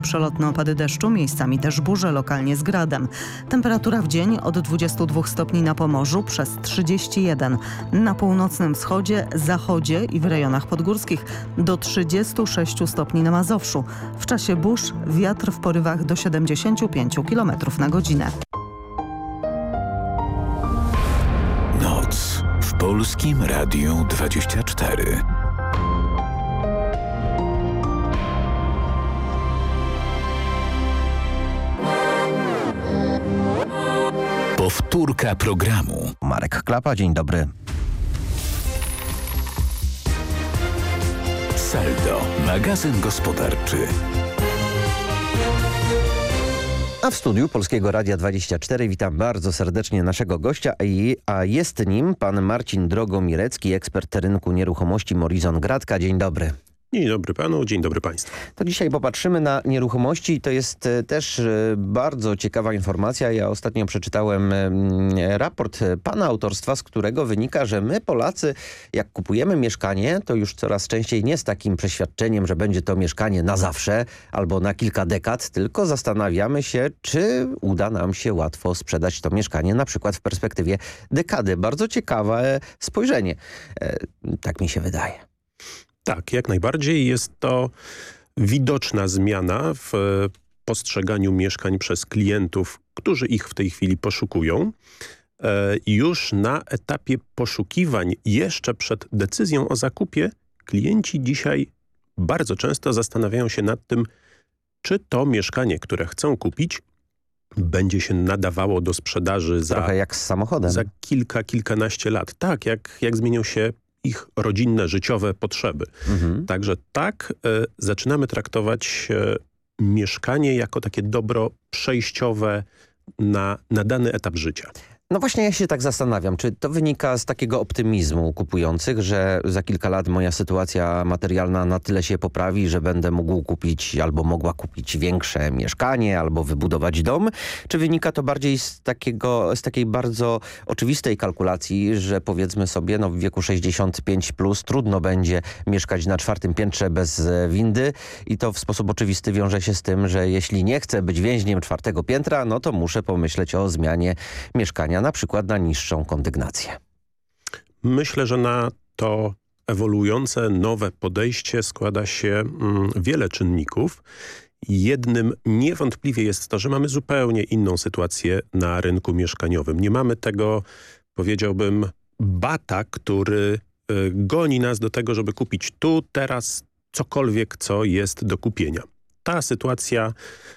Przelotne opady deszczu, miejscami też burze, lokalnie z gradem. Temperatura w dzień od 22 stopni na Pomorzu przez 31. Na północnym wschodzie, zachodzie i w rejonach podgórskich do 36 stopni na Mazowszu. W czasie burz wiatr w porywach do 75 km na godzinę. Noc w Polskim Radiu 24. Powtórka programu. Marek Klapa, dzień dobry. Saldo, magazyn gospodarczy. A w studiu Polskiego Radia 24 witam bardzo serdecznie naszego gościa, a jest nim pan Marcin Drogomirecki, ekspert rynku nieruchomości Morizon Gradka. Dzień dobry. Dzień dobry panu, dzień dobry państwu. To dzisiaj popatrzymy na nieruchomości. To jest też bardzo ciekawa informacja. Ja ostatnio przeczytałem raport pana autorstwa, z którego wynika, że my Polacy, jak kupujemy mieszkanie, to już coraz częściej nie z takim przeświadczeniem, że będzie to mieszkanie na zawsze albo na kilka dekad, tylko zastanawiamy się, czy uda nam się łatwo sprzedać to mieszkanie, na przykład w perspektywie dekady. Bardzo ciekawe spojrzenie. Tak mi się wydaje. Tak, jak najbardziej jest to widoczna zmiana w postrzeganiu mieszkań przez klientów, którzy ich w tej chwili poszukują. Już na etapie poszukiwań, jeszcze przed decyzją o zakupie, klienci dzisiaj bardzo często zastanawiają się nad tym, czy to mieszkanie, które chcą kupić, będzie się nadawało do sprzedaży Trochę jak z samochodem. za kilkanaście lat. Tak, jak zmienią się ich rodzinne, życiowe potrzeby. Także tak zaczynamy traktować mieszkanie jako takie dobro przejściowe na dany etap życia. No właśnie ja się tak zastanawiam, czy to wynika z takiego optymizmu kupujących, że za kilka lat moja sytuacja materialna na tyle się poprawi, że będę mógł kupić albo mogła kupić większe mieszkanie albo wybudować dom, czy wynika to bardziej z takiej bardzo oczywistej kalkulacji, że powiedzmy sobie, no w wieku 65 plus trudno będzie mieszkać na 4. piętrze bez windy i to w sposób oczywisty wiąże się z tym, że jeśli nie chcę być więźniem 4. piętra, no to muszę pomyśleć o zmianie mieszkania, na przykład na niższą kondygnację. Myślę, że na to ewoluujące, nowe podejście składa się wiele czynników. Jednym niewątpliwie jest to, że mamy zupełnie inną sytuację na rynku mieszkaniowym. Nie mamy tego, powiedziałbym, bata, który goni nas do tego, żeby kupić tu, teraz cokolwiek, co jest do kupienia. Ta sytuacja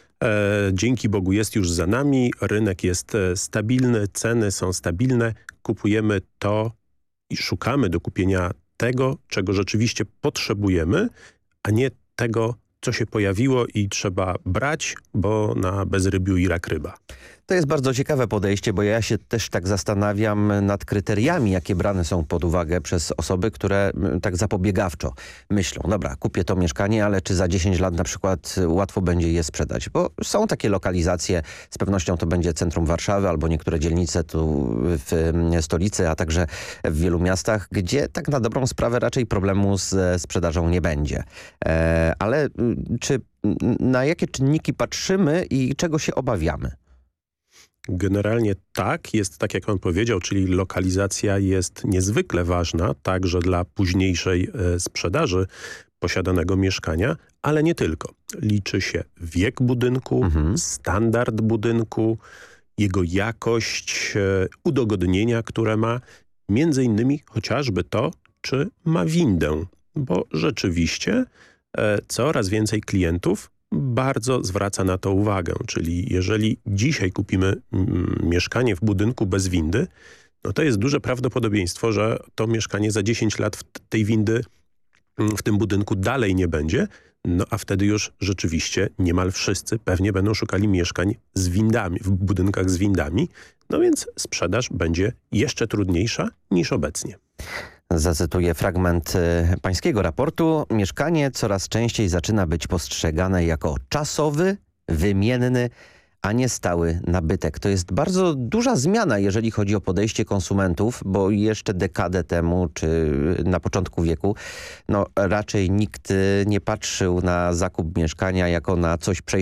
dzięki Bogu jest już za nami, rynek jest stabilny, ceny są stabilne, kupujemy to i szukamy do kupienia tego, czego rzeczywiście potrzebujemy, a nie tego, co się pojawiło i trzeba brać, bo na bezrybiu i rak ryba. To jest bardzo ciekawe podejście, bo ja się też tak zastanawiam nad kryteriami, jakie brane są pod uwagę przez osoby, które tak zapobiegawczo myślą, dobra, kupię to mieszkanie, ale czy za 10 lat na przykład łatwo będzie je sprzedać? Bo są takie lokalizacje, z pewnością to będzie centrum Warszawy albo niektóre dzielnice tu w stolicy, a także w wielu miastach, gdzie tak na dobrą sprawę raczej problemu z sprzedażą nie będzie. Ale czy na jakie czynniki patrzymy i czego się obawiamy? Generalnie tak, jest tak jak pan powiedział, czyli lokalizacja jest niezwykle ważna także dla późniejszej sprzedaży posiadanego mieszkania, ale nie tylko. Liczy się wiek budynku, standard budynku, jego jakość, udogodnienia, które ma, między innymi chociażby to, czy ma windę, bo rzeczywiście coraz więcej klientów bardzo zwraca na to uwagę, czyli jeżeli dzisiaj kupimy mieszkanie w budynku bez windy, no to jest duże prawdopodobieństwo, że to mieszkanie za 10 lat tej windy w tym budynku dalej nie będzie, no a wtedy już rzeczywiście niemal wszyscy pewnie będą szukali mieszkań z windami, w budynkach z windami, no więc sprzedaż będzie jeszcze trudniejsza niż obecnie. Zacytuję fragment pańskiego raportu. Mieszkanie coraz częściej zaczyna być postrzegane jako czasowy, wymienny, a nie stały nabytek. To jest bardzo duża zmiana, jeżeli chodzi o podejście konsumentów, bo jeszcze dekadę temu, czy na początku wieku, no raczej nikt nie patrzył na zakup mieszkania jako na coś przejściowego.